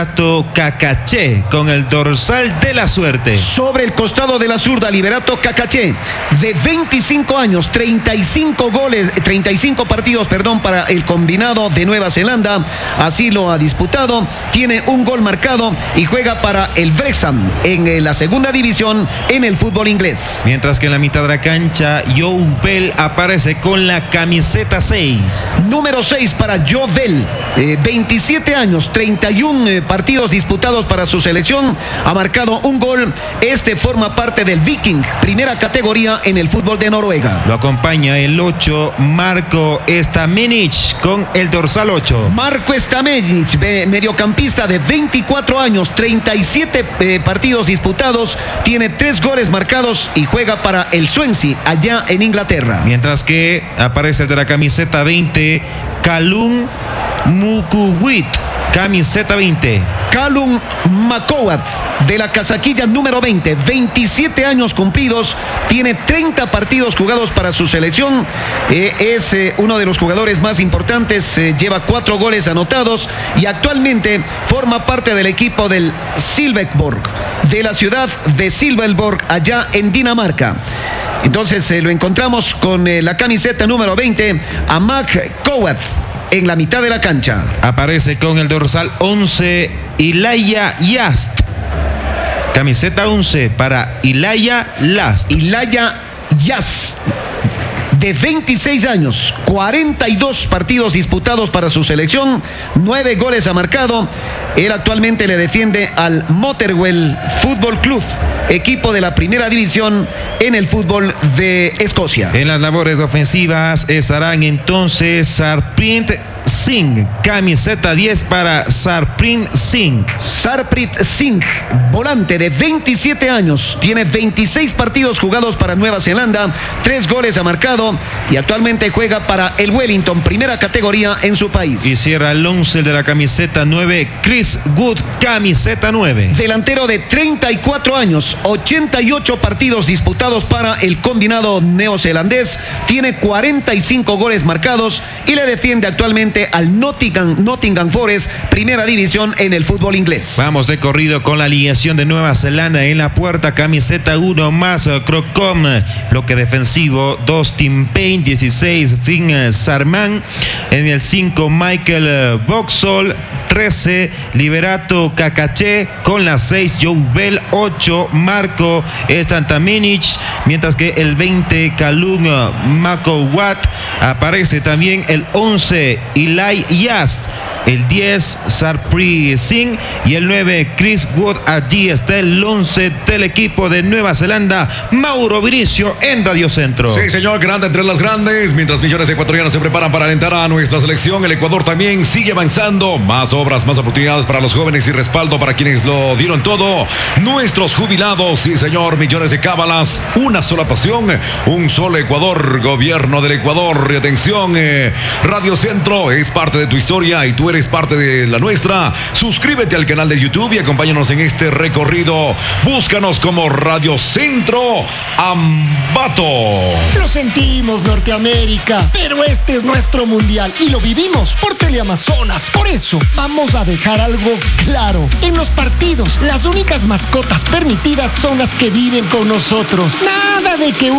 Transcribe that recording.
Cacaché con el dorsal de la suerte. Sobre el costado de la zurda, Liberato Cacaché, de 25 años, 35 partidos, para el combinado de Nueva Zelanda. Así lo ha disputado. Tiene un gol marcado y juega para el Wrexham en la segunda división en el fútbol inglés. Mientras que en la mitad de la cancha, Joe Bell aparece con la camiseta 6. Número 6 para Joe Bell, 27 años, 31 partidos disputados para su selección, ha marcado un gol. Este forma parte del Viking, primera categoría en el fútbol de Noruega. Lo acompaña el 8, Marco Stamenic con el dorsal 8. Marco Stamenic, mediocampista de 24 años, 37 partidos disputados, tiene 3 goles marcados y juega para el Swansea allá en Inglaterra. Mientras que aparece el de la camiseta 20, Callum Mukuwit, camiseta 20. Callum Makowat, de la casaquilla número 20, 27 años cumplidos, tiene 30 partidos jugados para su selección, es uno de los jugadores más importantes, lleva 4 goles anotados y actualmente forma parte del equipo del Silkeborg, de la ciudad de Silkeborg, allá en Dinamarca. Entonces lo encontramos con la camiseta número 20, a Makowat, en la mitad de la cancha. Aparece con el dorsal 11, Ilaya Yast. Camiseta 11 para Ilaya Last. Ilaya Yast, de 26 años, 42 partidos disputados para su selección, 9 goles ha marcado. Él actualmente le defiende al Motherwell Football Club, equipo de la primera división en el fútbol de Escocia. En las labores ofensivas estarán entonces Sarpreet Singh, camiseta 10 para Sarpreet Singh. Sarpreet Singh, volante de 27 años, tiene 26 partidos jugados para Nueva Zelanda, 3 goles ha marcado y actualmente juega para el Wellington, primera categoría en su país. Y cierra el 11 de la camiseta 9, Chris Wood, camiseta 9. Delantero de 34 años, 88 partidos disputados para el combinado neozelandés, tiene 45 goles marcados y le defiende actualmente al Nottingham Forest, primera división en el fútbol inglés. Vamos de corrido con la alineación de Nueva Zelanda. En la puerta, camiseta 1 más Crocom, bloque defensivo 2, Tim Payne, 16 Finn Sarman, en el 5 Michael Boxall, 13 Liberato Cacaché, con la 6 Joe Bell, 8 Marco Stamenic, mientras que el 20 Callum Makowat, aparece también el 11 Ilaya Yast, el 10 Sarpreet Singh y el 9 Chris Wood. Allí está el 11 del equipo de Nueva Zelanda, Mauro Vinicio en Radio Centro. Sí, señor, grande entre las grandes. Mientras millones de ecuatorianos se preparan para alentar a nuestra selección, el Ecuador también sigue avanzando. Más obras, más oportunidades para los jóvenes y respaldo para quienes lo dieron todo. Nuestros jubilados, sí, señor, millones de cábalas, una sola pasión, un solo Ecuador, gobierno del Ecuador. Y atención, Radio Centro es parte de tu historia y tú eres parte de la nuestra. Suscríbete al canal de YouTube y acompáñanos en este recorrido. Búscanos como Radio Centro Ambato. Lo sentimos, Norteamérica, pero este es nuestro mundial y lo vivimos por Teleamazonas. Por eso vamos a dejar algo claro. En los partidos, las únicas mascotas permitidas son las que viven con nosotros. Nada de que